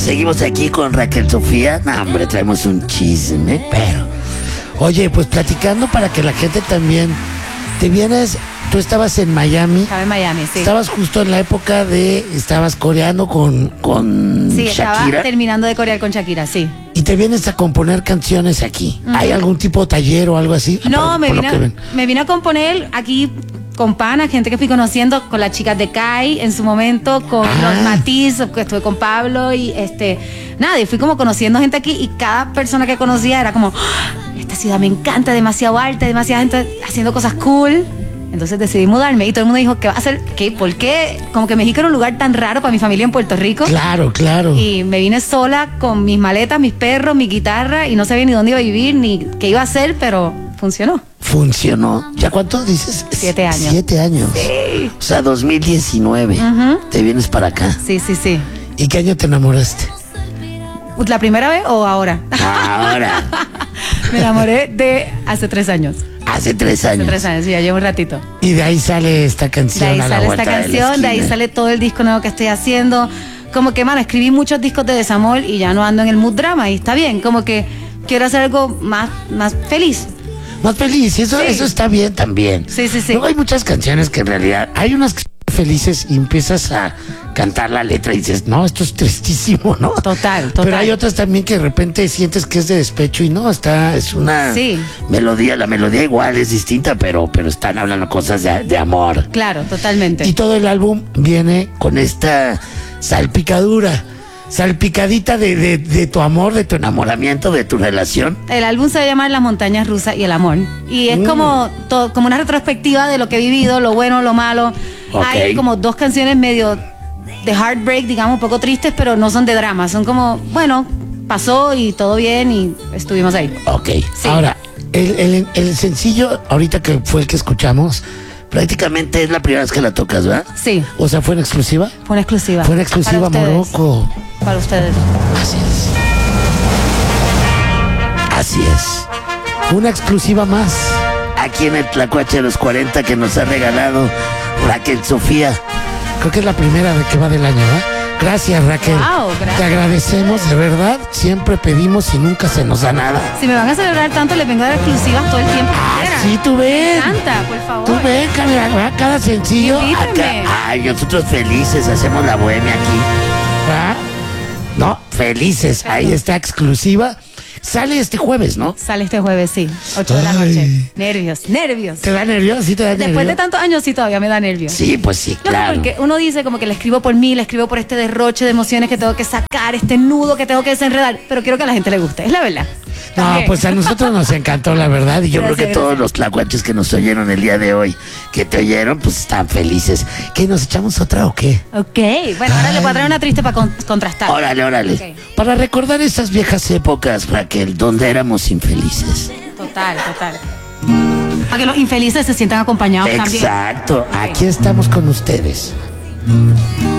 Seguimos aquí con Raquel Sofía. No, hombre, traemos un chisme, pero... Oye, pues platicando para que la gente también... Te vienes... Tú estabas en Miami. Estaba en Miami, sí. Estabas justo en la época de... Estabas coreando con Sí, Shakira. estaba terminando de corear con Shakira, sí. Y te vienes a componer canciones aquí. ¿Hay algún tipo de taller o algo así? No, Por lo que ven. me vine a componer aquí con pana, gente que fui conociendo, con las chicas de Kai en su momento, con los Matiz, que estuve con Pablo y nada, y fui como conociendo gente aquí y cada persona que conocía era como, "Ah, esta ciudad me encanta, demasiado alta, demasiada gente haciendo cosas cool". Entonces decidí mudarme y todo el mundo dijo, ¿qué va a hacer? ¿Qué? ¿Por qué? Como que México era un lugar tan raro para mi familia en Puerto Rico. Claro, claro. Y me vine sola con mis maletas, mis perros, mi guitarra y no sabía ni dónde iba a vivir ni qué iba a hacer, pero funcionó. Funcionó. ¿Ya cuánto dices? 7 años. 7 años. Sí. O sea, 2019. Te vienes para acá. Sí, sí, sí. ¿Y qué año te enamoraste? ¿La primera vez o ahora? Ahora. Me enamoré de hace 3 años. Hace 3 años. Hace 3 años, sí, ya llevo un ratito. Y de ahí sale esta canción. De ahí a la sale esta vuelta de la canción, de ahí esquina. sale todo el disco nuevo que estoy haciendo. Como que, mano, escribí muchos discos de desamor y ya no ando en el mood drama y está bien. Como que quiero hacer algo más feliz. Más feliz. Eso está bien también. Sí, sí, sí. Luego hay muchas canciones que en realidad... Hay unas que son felices y empiezas a cantar la letra y dices, no, esto es tristísimo, ¿no? Total. Pero hay otras también que de repente sientes que es de despecho y no, es una Sí. melodía. La melodía igual es distinta, pero están hablando cosas de amor. Claro, totalmente. Y todo el álbum viene con esta salpicadita de tu amor, de tu enamoramiento, de tu relación. El álbum se llama Las montañas rusas y el amor. Y es como una retrospectiva de lo que he vivido, lo bueno, lo malo. Ok. Hay como 2 canciones medio de heartbreak, digamos, un poco tristes, pero no son de drama. Son como, bueno, pasó y todo bien y estuvimos ahí. Ok. Sí. Ahora, el sencillo, ahorita que fue el que escuchamos, prácticamente es la primera vez que la tocas, ¿verdad? Sí, O sea, ¿fue en exclusiva? fue una exclusiva. Fue en exclusiva Para ustedes. Morocco. Para ustedes. Así es. Así es. Una exclusiva más. Aquí en el Tlacuache de los 40 que nos ha regalado Raquel Sofía. Creo que es la primera de que va del año, ¿eh? Gracias, Raquel. Wow, gracias. Te agradecemos, de verdad. Siempre pedimos y nunca se nos da nada. Si me van a celebrar tanto, les vengo a dar exclusivas todo el tiempo. que quieran. Sí, tú ven. Me encanta, por favor. Tú ven, cada sencillo. Invítame. Ay, nosotros felices hacemos la bohemia aquí. ¿Ah? No, felices. Ahí está exclusiva. Sale este jueves, ¿no? Sale este jueves, sí. 8 de la Ay. noche. Nervios. ¿Te da nervios? ¿Sí te da nervios? Después de tantos años, sí, todavía me da nervios. Sí, pues sí, No, claro. porque uno dice como que le escribo por mí, le escribo por este derroche de emociones que tengo que sacar, este nudo que tengo que desenredar, pero quiero que a la gente le guste, es la verdad. No, También. pues a nosotros nos encantó, la verdad, y yo creo que Gracias, todos gracias. los tlacuaches que nos oyeron el día de hoy, que te oyeron, pues están felices. ¿Qué, nos echamos otra o qué? Ok, bueno, ahora le voy a traer una triste para contrastar. Órale. Ok. Para recordar esas viejas épocas, Raquel, donde éramos infelices. Total. Para que los infelices se sientan acompañados también. Exacto, aquí estamos con ustedes.